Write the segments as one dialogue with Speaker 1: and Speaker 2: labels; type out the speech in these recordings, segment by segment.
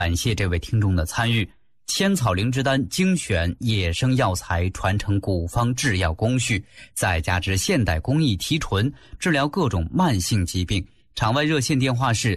Speaker 1: 感谢这位听众的参与。千草灵芝丹精选野生药材，传承古方制药工序，再加之现代工艺提纯，治疗各种慢性疾病。场外热线电话是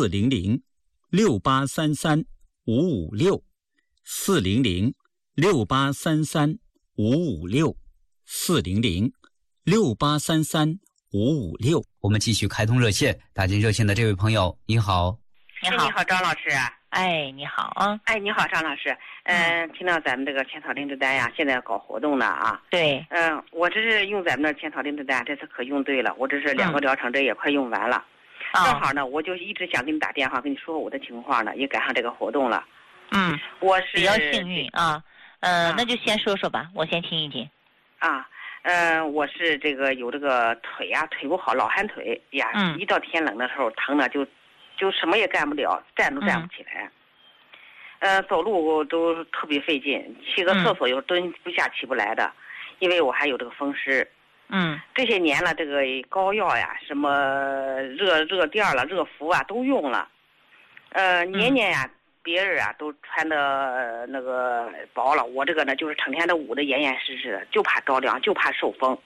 Speaker 1: 400-683-556，400-683-556。我们继续开通热线，打进热线的这位朋友，你好。
Speaker 2: 你好，张老师。
Speaker 3: 哎，你好啊！
Speaker 2: 哎，你好，张老师。听到咱们这个千草灵芝丹呀，现在搞活动呢啊。
Speaker 3: 对。
Speaker 2: 我这是用咱们的千草灵芝丹，这次可用对了。我这是2个疗程，这也快用完了。正好呢，我就一直想给你打电话，跟你说我的情况呢，也赶上这个活动了。我是
Speaker 3: 比较幸运啊。那就先说说吧，我先听一听。
Speaker 2: 我是这个有这个腿呀，腿不好，老寒腿呀，一到天冷的时候疼呢，就什么也干不了，站都站不起来。走路都特别费劲，去个厕所有蹲不下起不来的，因为我还有这个风湿。这些年了，这个膏药呀，什么热垫了、热敷啊，都用了。年年呀，别人啊都穿的那个薄了，我这个呢就是成天都捂得严严实实的，就怕着凉，就怕受风。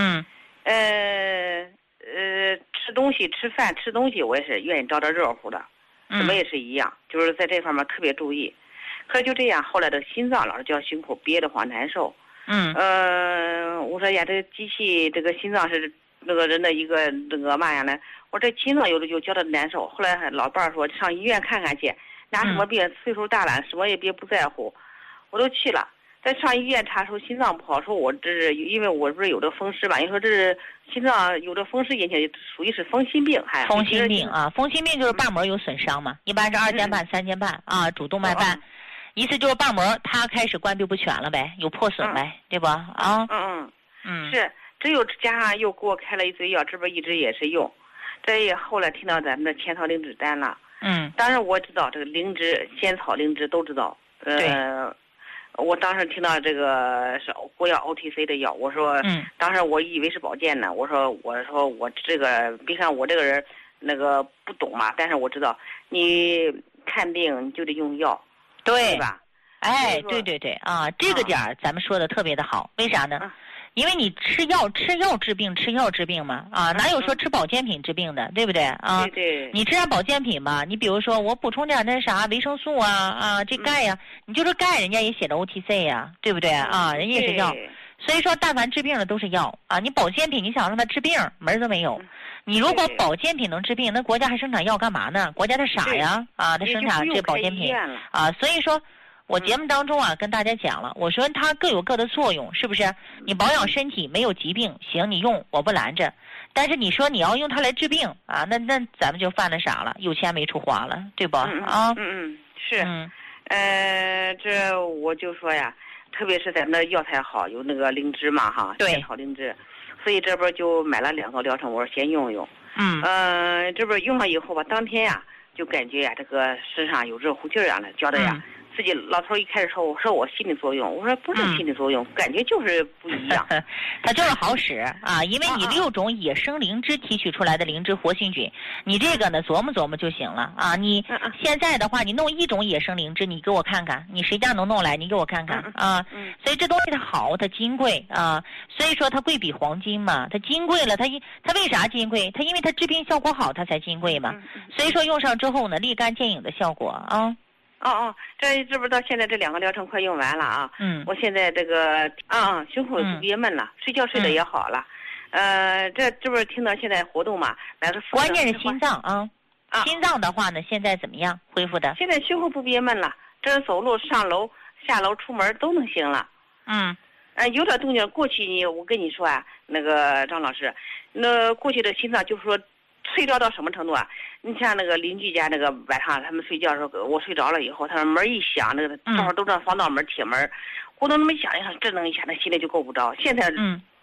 Speaker 2: 吃东西、吃饭、吃东西，我也是愿意着着热乎的。什么也是一样，就是在这方面特别注意。可是就这样，后来的心脏老是叫胸口憋得慌难受。我说呀，这机器这个心脏是那个人的一个那个嘛呀呢？我这心脏有的就觉得难受。后来老伴儿说上医院看看去，拿什么病？岁数大了，什么也别不在乎。我都去了，在上医院查出心脏不好，说我这是因为我不是有这风湿吧？你说这是心脏有这风湿引起，属于是风心病，还
Speaker 3: 风心病啊，风心病就是瓣膜有损伤嘛，一般是2间瓣、3间瓣啊，主动脉瓣，意思就是瓣膜它开始关闭不全了呗，有破损呗，对吧？
Speaker 2: 是，只有加上又给我开了一堆药，这不一直也是用，这也后来听到咱们的千草灵芝丹了。当然我知道这个灵芝、仙草灵芝都知道。我当时听到这个是国药 OTC 的药，我说，当时我以为是保健呢，我说我这个，别看我这个人那个不懂嘛，但是我知道你看病你就得用药，对吧？
Speaker 3: 哎，对啊，这个点儿咱们说的特别的好，为啥呢？因为你吃药治病嘛啊，哪有说吃保健品治病的，对不对啊？
Speaker 2: 对。
Speaker 3: 你吃点保健品吧，你比如说我补充点那啥维生素啊，这钙呀，你就说钙人家也写的 OTC 呀，对不对啊？人家也是药，所以说但凡治病的都是药啊。你保健品你想让它治病门都没有，你如果保健品能治病，那国家还生产药干嘛呢？国家他傻呀啊，他生产这保健品啊，所以说。我节目当中啊，跟大家讲了，我说它各有各的作用，是不是？你保养身体没有疾病，行，你用我不拦着。但是你说你要用它来治病啊，那咱们就犯了傻了，有钱没处花了，对不？
Speaker 2: 是。这我就说呀，特别是咱们的药材好，有那个灵芝嘛哈，仙草灵芝，所以这边就买了2个疗程，我说先用用。这边用了以后吧，当天呀就感觉呀这个身上有热乎劲儿样的，觉得呀。自己老头一开始说我心理作用，我说不是心理作用，感觉就是不一样。
Speaker 3: 它就是好使啊，因为你6种野生灵芝提取出来的灵芝活性菌，你这个呢琢磨琢磨就行了啊。你现在的话，你弄1种野生灵芝，你给我看看，你谁家能弄来？你给我看看啊。所以这东西它好，它金贵啊，所以说它贵比黄金嘛，它金贵了，它为啥金贵？它因为它治病效果好，它才金贵嘛。所以说用上之后呢，立竿见影的效果啊。
Speaker 2: 这不到现在这2个疗程快用完了啊。我现在这个胸口不憋闷了，睡觉睡得也好了。这不是听到现在活动嘛，买个
Speaker 3: 关键是心脏啊。心脏的话呢，现在怎么样恢复的？
Speaker 2: 现在胸口不憋闷了，这走路上楼下楼出门都能行了。有点动静。过去我跟你说啊，那个张老师，那过去的心脏就是说。睡着到什么程度啊？你像那个邻居家那个晚上他们睡觉的时候，我睡着了以后，他门一响，那个正好都这防盗门铁门，我都那么响一下，震动一下，那心里就够不着。现在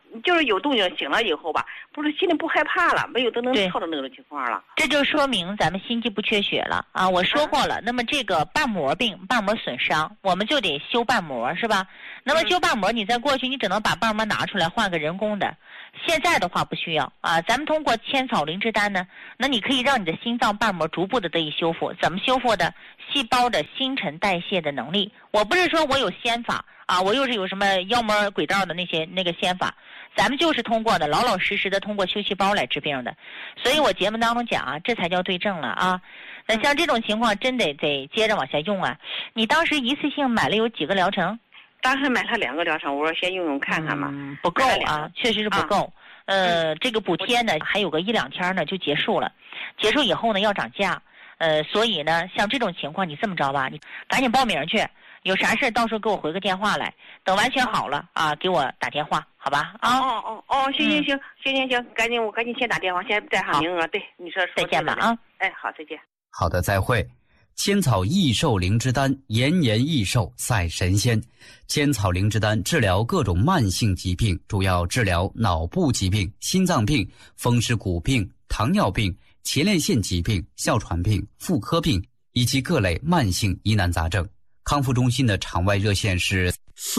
Speaker 2: 就是有动静醒了以后吧，不是心里不害怕了，没有都能跳的那种情况了。
Speaker 3: 这就说明咱们心肌不缺血了啊！我说过了，那么这个瓣膜病、瓣膜损伤，我们就得修瓣膜，是吧？那么修瓣膜，你在过去你只能把瓣膜拿出来换个人工的，现在的话不需要啊。咱们通过千草灵芝丹呢，那你可以让你的心脏瓣膜逐步的得以修复。怎么修复的？细胞的新陈代谢的能力。我不是说我有仙法啊，我又是有什么妖魔鬼道的那个仙法。咱们就是通过的老老实实的通过修细胞来治病的，所以我节目当中讲啊，这才叫对症了啊。那像这种情况真得接着往下用啊。你当时一次性买了有几个疗程？
Speaker 2: 当时买了2个疗程，我说先用用看看嘛。
Speaker 3: 不够啊，确实是不够。这个补贴呢还有个1-2天呢就结束了，结束以后呢要涨价。所以呢像这种情况你这么着吧，你赶紧报名去。有啥事到时候给我回个电话来，等完全好了啊，给我打电话，好吧？啊，
Speaker 2: 行，赶紧先打电话，先带上名额。对，你说
Speaker 3: 再见吧啊！
Speaker 2: 哎，好，再见。
Speaker 1: 好的，再会。千草益寿灵芝丹，延年益寿赛神仙。千草灵芝丹治疗各种慢性疾病，主要治疗脑部疾病、心脏病、风湿骨病、糖尿病、前列腺疾病、哮喘病、妇科病以及各类慢性疑难杂症。康复中心的场外热线是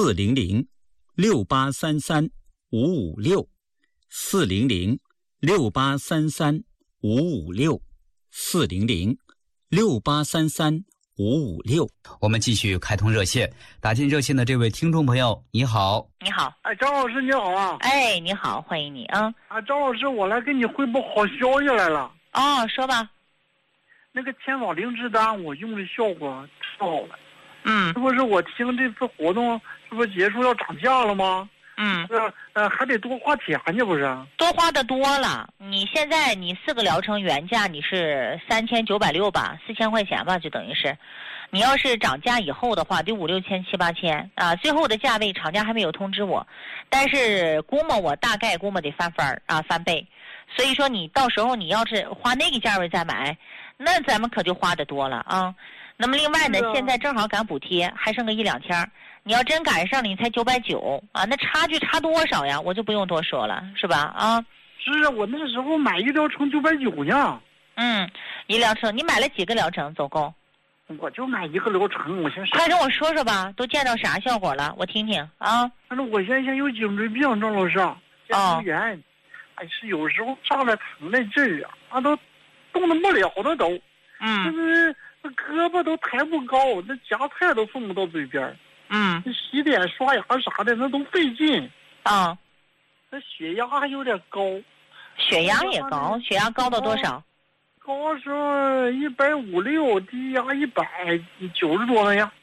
Speaker 1: 400-683-556，400-683-556。我们继续开通热线，打进热线的这位听众朋友，你好。
Speaker 3: 你好。
Speaker 4: 哎，张老师你好啊。
Speaker 3: 哎，你好，欢迎你啊。
Speaker 4: 张老师，我来给你汇报好消息来了。
Speaker 3: 哦，说吧。
Speaker 4: 那个千草灵芝丹我用的效果太好了。
Speaker 3: 这
Speaker 4: 不是我听这次活动这不结束要涨价了吗？还得多花钱呢，不是？
Speaker 3: 多花的多了。你现在你4个疗程原价你是3960吧，4000块钱吧，就等于是。你要是涨价以后的话，得5、6千、7、8千啊。最后的价位厂家还没有通知我，但是我大概估摸得翻倍。所以说你到时候你要是花那个价位再买，那咱们可就花的多了啊。那么另外呢，现在正好赶补贴，还剩个1、2天，你要真赶上了，你才990啊，那差距差多少呀？我就不用多说了，是吧？啊，
Speaker 4: 是啊，我那时候买1疗程990呢。
Speaker 3: 1疗程，你买了几个疗程总共？
Speaker 4: 我就买1个疗程，我先
Speaker 3: 快跟我说说吧，都见到啥效果了？我听听啊。
Speaker 4: 反正我现在有颈椎病，张老师，肩周炎，是有时候上来疼那劲儿啊，都动弹不了了都。那胳膊都抬不高，那夹菜都送不到嘴边。那洗脸刷牙啥的那都费劲。那血压还有点高。
Speaker 3: 血压也高？血压高到多少？
Speaker 4: 高是156，低压190多了呀。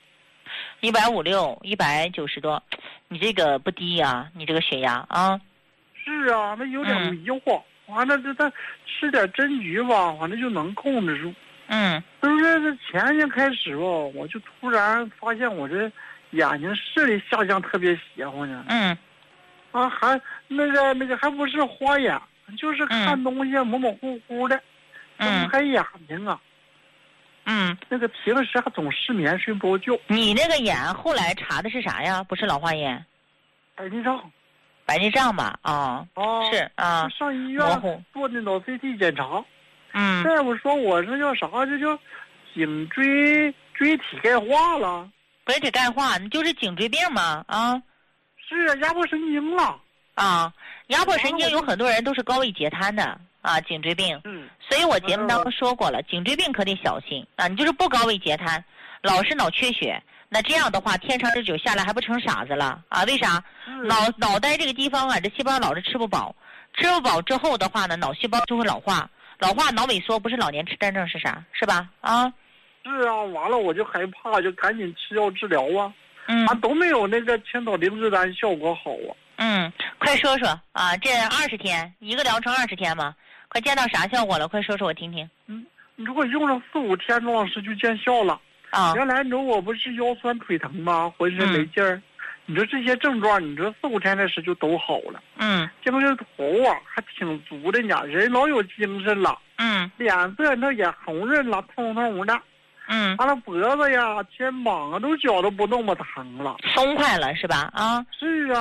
Speaker 3: 156、190多，你这个不低呀，你这个血压啊。
Speaker 4: 是啊，那有点迷惑。完了，这吃点针菊吧，完了就能控制住。就是这前年开始吧，我就突然发现我这眼睛视力下降特别邪乎呢。还那个还不是花眼，就是看东西模模糊糊的，睁不开眼睛啊。那个平时还总失眠睡不着觉。
Speaker 3: 你那个眼后来查的是啥呀？不是老花眼？
Speaker 4: 白内障
Speaker 3: 吧？是
Speaker 4: 啊。上医院做那脑 CT 检查。大夫说我这叫啥？这叫颈椎体钙化了。
Speaker 3: 椎体钙化，你就是颈椎病嘛？
Speaker 4: 是啊，压迫神经了。
Speaker 3: 压迫神经有很多人都是高位截瘫的啊，颈椎病。所以我节目当中说过了，颈椎病可得小心啊。你就是不高位截瘫，老是脑缺血，那这样的话，天长日久下来还不成傻子了啊？为啥？脑袋这个地方啊，这细胞老是吃不饱，吃不饱之后的话呢，脑细胞就会老化，脑萎缩，不是老年痴呆症是啥？是吧？
Speaker 4: 是啊，完了我就害怕，就赶紧吃药治疗啊。都没有那个千草灵芝丹效果好啊。
Speaker 3: 快说说啊，这20天1个疗程20天嘛，快见到啥效果了？快说说我听听。
Speaker 4: 你如果用上4、5天，张老师就见效了。原来你说我不是腰酸腿疼吗？浑身没劲儿。你说这些症状，你说4、5天的时就都好了。精神头啊还挺足的呢，人老有精神了。脸色那也红润了，通通的。完了脖子呀、肩膀啊都觉得不那么疼了，
Speaker 3: 松快了是吧？
Speaker 4: 是啊，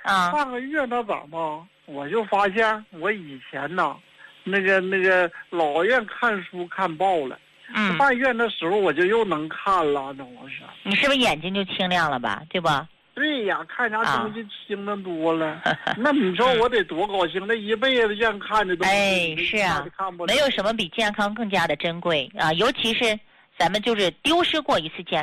Speaker 3: 啊，
Speaker 4: 半个月那怎么？我就发现我以前呐，那个老愿看书看报了。半月那时候我就又能看了，那我是。
Speaker 3: 你是不是眼睛就清亮了吧？对吧？
Speaker 4: 对呀，看啥东西清的多了。那你说我得多高兴？那一辈子愿看的东西，
Speaker 3: 是啊，没有什么比健康更加的珍贵啊！尤其是咱们就是丢失过一次健